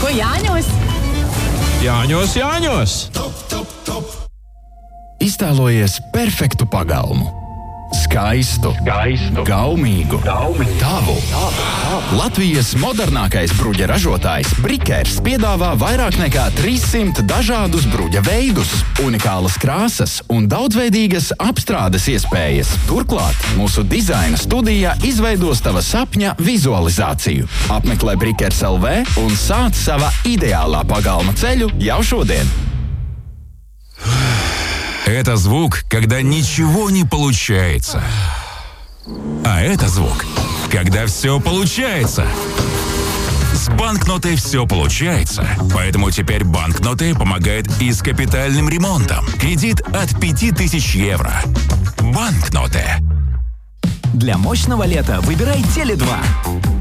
Ko Jāņos? Jāņos! Iztēlojies perfektu pagalmu. Skaistu, gaumīgu, tavu. Latvijas modernākais bruģa ražotājs Brikers piedāvā vairāk nekā 300 dažādus bruģa veidus, unikālas krāsas un daudzveidīgas apstrādes iespējas. Turklāt mūsu dizaina studijā izveidos tava sapņa vizualizāciju. Apmeklē Brikers LV un sāc sava ideālā pagalma ceļu jau šodien. Это звук, когда ничего не получается. А это звук, когда все получается. С банкнотой все получается. Поэтому теперь банкноты помогает и с капитальным ремонтом. Кредит от 5000 евро. Банкноты. Для мощного лета выбирай Теле2.